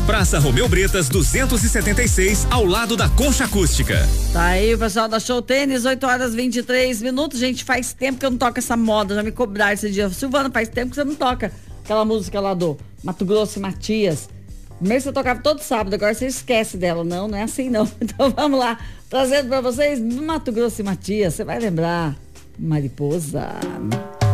Praça Romeu Bretas 276, ao lado da Concha Acústica. Tá aí o pessoal da Show Tênis, 8h23. Gente, faz tempo que eu não toco essa moda, já me cobraram esse dia. Silvana, faz tempo que você não toca aquela música lá do Mato Grosso e Matias. Primeiro você tocava todo sábado, agora você esquece dela. Não é assim não. Então vamos lá, trazendo pra vocês Mato Grosso e Matias, você vai lembrar. Mariposa.